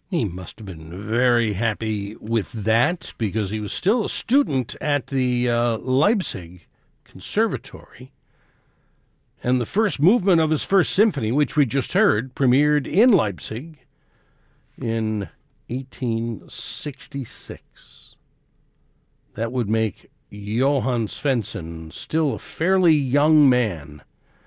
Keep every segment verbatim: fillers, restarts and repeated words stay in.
He must have been very happy with that because he was still a student at the uh, Leipzig Conservatory. And the first movement of his first symphony, which we just heard, premiered in Leipzig in eighteen sixty-six. That would make Johann Svensson still a fairly young man.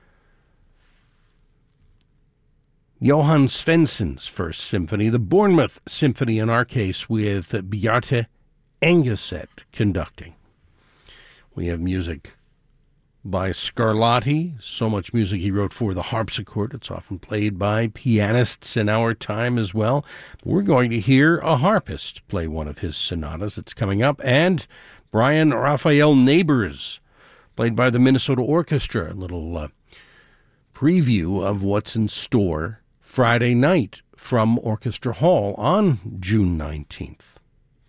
Johann Svensson's first symphony, the Bournemouth Symphony in our case, with Bjarte Engeset conducting. We have music by Scarlatti, so much music he wrote for the harpsichord. It's often played by pianists in our time as well. We're going to hear a harpist play one of his sonatas. It's coming up. And Brian Raphael Neighbors, played by the Minnesota Orchestra. A little uh, preview of what's in store Friday night from Orchestra Hall on June nineteenth.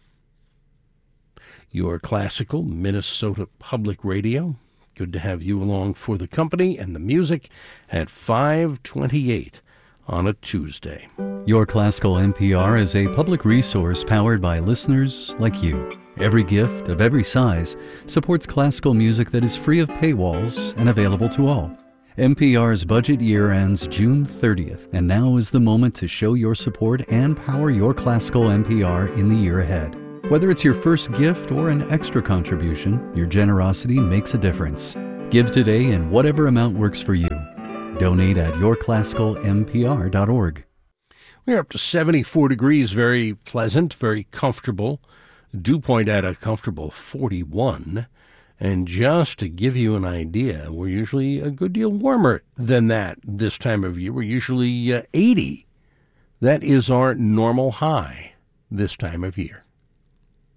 Your classical Minnesota Public Radio. Good to have you along for the company and the music at five twenty-eight on a Tuesday. Your Classical N P R is a public resource powered by listeners like you. Every gift of every size supports classical music that is free of paywalls and available to all. N P R's budget year ends June thirtieth, and now is the moment to show your support and power your classical N P R in the year ahead. Whether it's your first gift or an extra contribution, your generosity makes a difference. Give today in whatever amount works for you. Donate at your classical n p r dot org. We're up to seventy-four degrees, very pleasant, very comfortable. Dew point at a comfortable forty-one. And just to give you an idea, we're usually a good deal warmer than that this time of year. We're usually uh, eighty. That is our normal high this time of year.